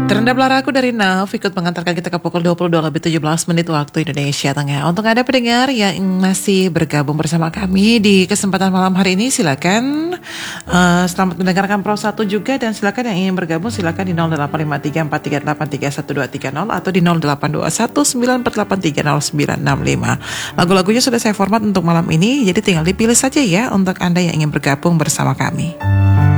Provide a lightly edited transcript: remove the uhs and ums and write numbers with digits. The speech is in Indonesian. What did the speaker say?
Terendah belara aku dari Nav ikut mengantarkan kita ke pukul 22 lebih 17 menit waktu Indonesia Tengah. Untuk Anda pendengar yang masih bergabung bersama kami di kesempatan malam hari ini, silakan selamat mendengarkan Pro 1 juga, dan silakan yang ingin bergabung silakan di 08534388312230 atau di 082194830965. Lagu-lagunya sudah saya format untuk malam ini, jadi tinggal dipilih saja ya untuk Anda yang ingin bergabung bersama kami.